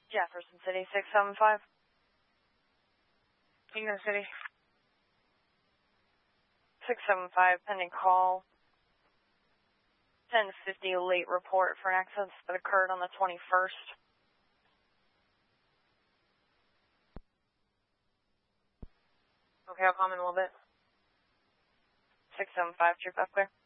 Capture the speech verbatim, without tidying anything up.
Jefferson City, six seven five. Kingdom City. six seven five, pending call. ten fifty late report for an accident that occurred on the twenty-first. Okay, I'll call in a little bit. six seven five, trip up there.